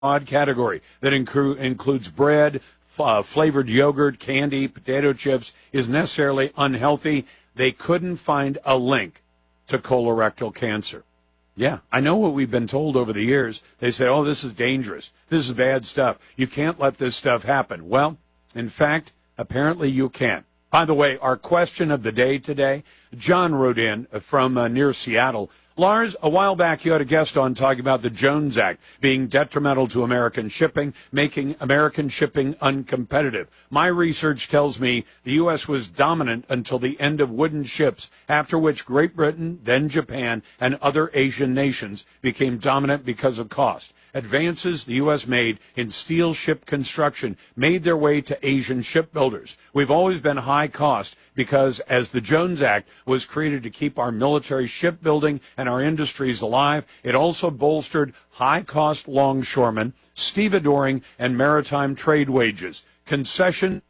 broad category that includes bread, flavored yogurt, candy, potato chips is necessarily unhealthy. They couldn't find a link to colorectal cancer. Yeah, I know what we've been told over the years. They say, oh, this is dangerous. This is bad stuff. You can't let this stuff happen. Well, in fact, apparently you can. By the way, our question of the day today, John wrote in from near Seattle. Lars, a while back you had a guest on talking about the Jones Act being detrimental to American shipping, making American shipping uncompetitive. My research tells me the U.S. was dominant until the end of wooden ships, after which Great Britain, then Japan, and other Asian nations became dominant because of cost. Advances the U.S. made in steel ship construction made their way to Asian shipbuilders. We've always been high cost because as the Jones Act was created to keep our military shipbuilding and our industries alive, it also bolstered high-cost longshoremen, stevedoring, and maritime trade wages. Concession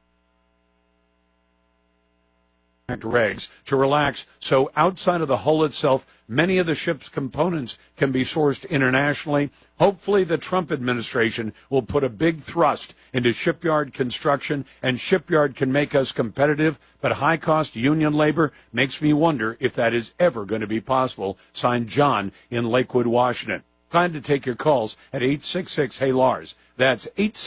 regs to relax, so outside of the hull itself, many of the ship's components can be sourced internationally. Hopefully the Trump administration will put a big thrust into shipyard construction, and shipyard can make us competitive, but high-cost union labor makes me wonder if that is ever going to be possible. Signed, John in Lakewood, Washington. Glad to take your calls at 866-HEY-LARS. That's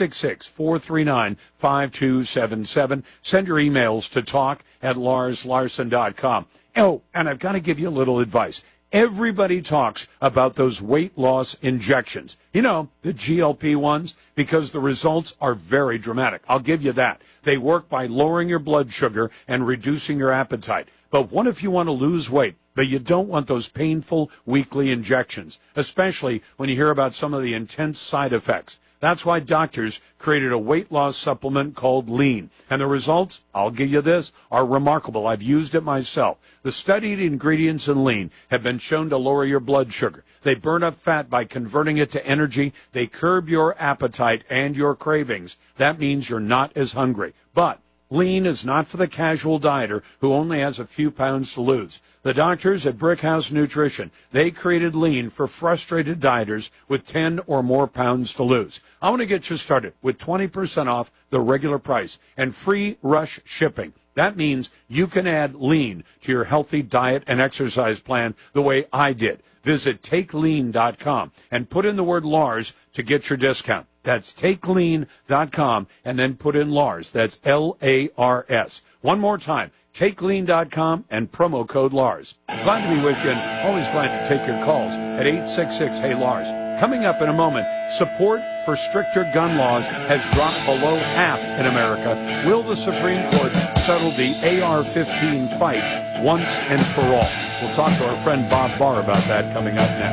866-439-5277. Send your emails to talk@larslarson.com. Oh, and I've got to give you a little advice. Everybody talks about those weight loss injections. You know, the GLP ones, because the results are very dramatic. I'll give you that. They work by lowering your blood sugar and reducing your appetite. But what if you want to lose weight, but you don't want those painful weekly injections, especially when you hear about some of the intense side effects? That's why doctors created a weight loss supplement called Lean. And the results, I'll give you this, are remarkable. I've used it myself. The studied ingredients in Lean have been shown to lower your blood sugar. They burn up fat by converting it to energy. They curb your appetite and your cravings. That means you're not as hungry. But Lean is not for the casual dieter who only has a few pounds to lose. The doctors at Brickhouse Nutrition, they created Lean for frustrated dieters with 10 or more pounds to lose. I want to get you started with 20% off the regular price and free rush shipping. That means you can add Lean to your healthy diet and exercise plan the way I did. Visit TakeLean.com and put in the word Lars to get your discount. That's TakeLean.com and then put in Lars. That's Lars. One more time, TakeLean.com and promo code Lars. Glad to be with you and always glad to take your calls at 866-HEY-LARS. Coming up in a moment, support for stricter gun laws has dropped below half in America. Will the Supreme Court settle the AR-15 fight once and for all? We'll talk to our friend Bob Barr about that coming up next.